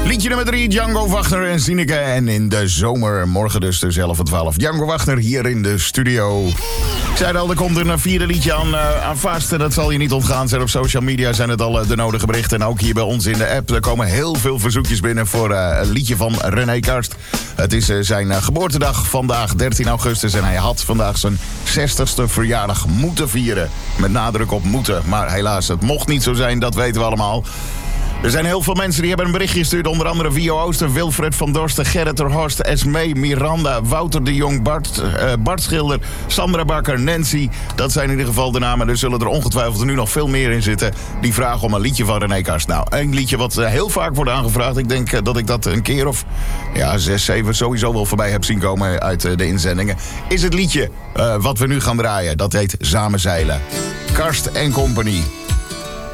Liedje nummer 3, Django Wagner en Sineke. En in de zomer, morgen dus tussen 11 en 12. Django Wagner hier in de studio. Ik zei al, er komt een vierde liedje aan vast. En dat zal je niet ontgaan zijn. Op social media zijn het al de nodige berichten. En ook hier bij ons in de app. Er komen heel veel verzoekjes binnen voor een liedje van René Karst. Het is zijn geboortedag vandaag, 13 augustus. En hij had vandaag zijn 60ste verjaardag moeten vieren. Met nadruk op moeten. Maar helaas, het mocht niet zo zijn, dat weten we allemaal. Er zijn heel veel mensen die hebben een berichtje gestuurd. Onder andere Vio Ooster, Wilfred van Dorsten, Gerrit ter Horst, Esmee, Miranda, Wouter de Jong, Bart Schilder, Sandra Bakker, Nancy. Dat zijn in ieder geval de namen. Er zullen er ongetwijfeld nu nog veel meer in zitten. Die vragen om een liedje van René Karst. Nou, een liedje wat heel vaak wordt aangevraagd. Ik denk dat ik dat een keer of 6, 7 sowieso wel voorbij heb zien komen uit de inzendingen. Is het liedje wat we nu gaan draaien. Dat heet Samen Zeilen. Karst en Company.